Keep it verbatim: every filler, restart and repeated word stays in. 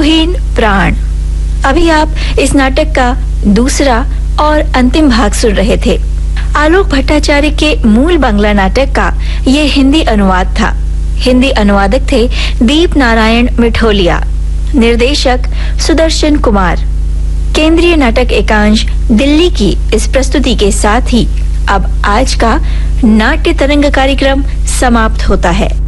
तुहीन प्राण। अभी आप इस नाटक का दूसरा और अंतिम भाग सुन रहे थे। आलोक भट्टाचार्य के मूल बांग्ला नाटक का ये हिंदी अनुवाद था। हिंदी अनुवादक थे दीप नारायण मिठोलिया, निर्देशक सुदर्शन कुमार। केंद्रीय नाटक एकांश दिल्ली की इस प्रस्तुति के साथ ही अब आज का नाट्य तरंग कार्यक्रम समाप्त होता है।